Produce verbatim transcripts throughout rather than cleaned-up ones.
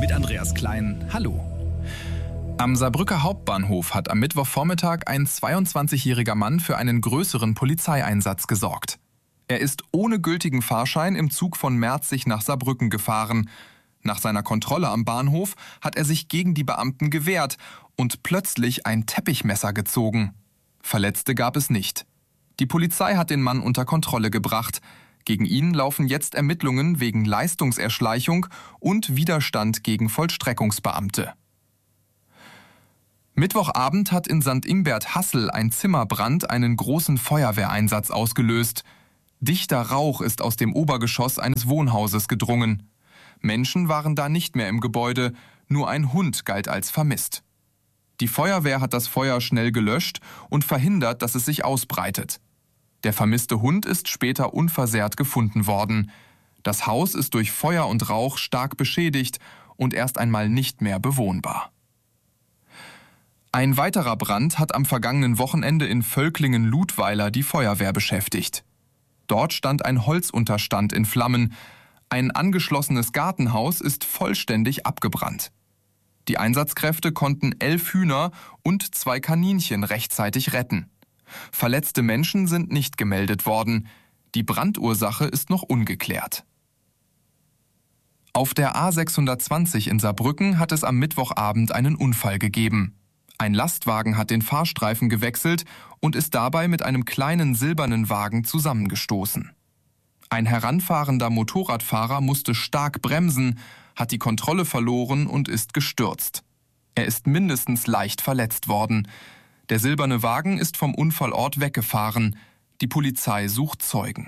mit Andreas Klein. Hallo. Am Saarbrücker Hauptbahnhof hat am Mittwochvormittag ein zweiundzwanzigjähriger Mann für einen größeren Polizeieinsatz gesorgt. Er ist ohne gültigen Fahrschein im Zug von Merzig nach Saarbrücken gefahren. Nach seiner Kontrolle am Bahnhof hat er sich gegen die Beamten gewehrt und plötzlich ein Teppichmesser gezogen. Verletzte gab es nicht. Die Polizei hat den Mann unter Kontrolle gebracht. Gegen ihn laufen jetzt Ermittlungen wegen Leistungserschleichung und Widerstand gegen Vollstreckungsbeamte. Mittwochabend hat in Sankt Ingbert-Hassel ein Zimmerbrand einen großen Feuerwehreinsatz ausgelöst. Dichter Rauch ist aus dem Obergeschoss eines Wohnhauses gedrungen. Menschen waren da nicht mehr im Gebäude, nur ein Hund galt als vermisst. Die Feuerwehr hat das Feuer schnell gelöscht und verhindert, dass es sich ausbreitet. Der vermisste Hund ist später unversehrt gefunden worden. Das Haus ist durch Feuer und Rauch stark beschädigt und erst einmal nicht mehr bewohnbar. Ein weiterer Brand hat am vergangenen Wochenende in Völklingen-Ludweiler die Feuerwehr beschäftigt. Dort stand ein Holzunterstand in Flammen. Ein angeschlossenes Gartenhaus ist vollständig abgebrannt. Die Einsatzkräfte konnten elf Hühner und zwei Kaninchen rechtzeitig retten. Verletzte Menschen sind nicht gemeldet worden. Die Brandursache ist noch ungeklärt. Auf der A sechshundertzwanzig in Saarbrücken hat es am Mittwochabend einen Unfall gegeben. Ein Lastwagen hat den Fahrstreifen gewechselt und ist dabei mit einem kleinen silbernen Wagen zusammengestoßen. Ein heranfahrender Motorradfahrer musste stark bremsen, hat die Kontrolle verloren und ist gestürzt. Er ist mindestens leicht verletzt worden. Der silberne Wagen ist vom Unfallort weggefahren. Die Polizei sucht Zeugen.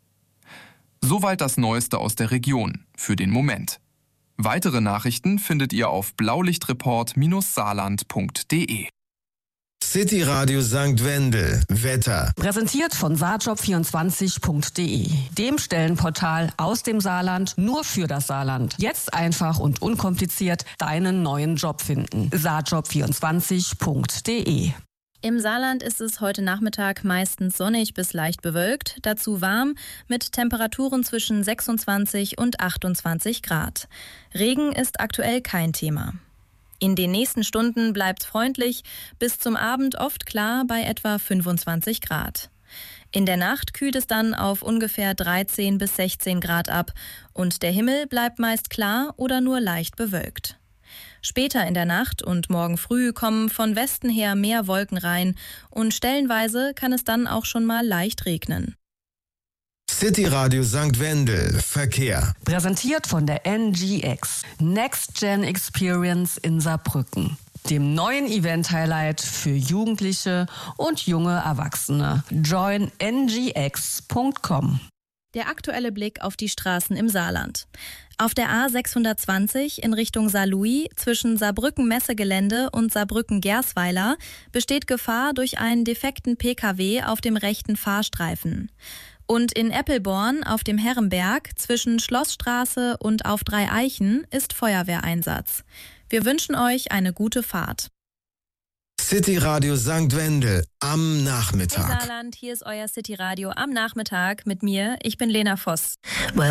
Soweit das Neueste aus der Region, für den Moment. Weitere Nachrichten findet ihr auf blaulichtreport Bindestrich saarland punkt de. City Radio Sankt Wendel. Wetter. Präsentiert von saarjob vierundzwanzig punkt de, dem Stellenportal aus dem Saarland nur für das Saarland. Jetzt einfach und unkompliziert deinen neuen Job finden. saarjob vierundzwanzig punkt de. Im Saarland ist es heute Nachmittag meistens sonnig bis leicht bewölkt, dazu warm mit Temperaturen zwischen sechsundzwanzig und achtundzwanzig Grad. Regen ist aktuell kein Thema. In den nächsten Stunden bleibt freundlich, bis zum Abend oft klar bei etwa fünfundzwanzig Grad. In der Nacht kühlt es dann auf ungefähr dreizehn bis sechzehn Grad ab und der Himmel bleibt meist klar oder nur leicht bewölkt. Später in der Nacht und morgen früh kommen von Westen her mehr Wolken rein und stellenweise kann es dann auch schon mal leicht regnen. City Radio Sankt Wendel. Verkehr. Präsentiert von der N G X, Next Gen Experience in Saarbrücken, dem neuen Event-Highlight für Jugendliche und junge Erwachsene. join n g x punkt com. Der aktuelle Blick auf die Straßen im Saarland. Auf der A sechshundertzwanzig in Richtung Saarlouis zwischen Saarbrücken-Messegelände und Saarbrücken-Gersweiler besteht Gefahr durch einen defekten P K W auf dem rechten Fahrstreifen. Und in Eppelborn auf dem Herrenberg zwischen Schlossstraße und auf Dreieichen ist Feuerwehreinsatz. Wir wünschen euch eine gute Fahrt. City Radio Sankt Wendel am Hey Nachmittag. Saarland, hier ist euer City Radio am Nachmittag mit mir. Ich bin Lena Voss.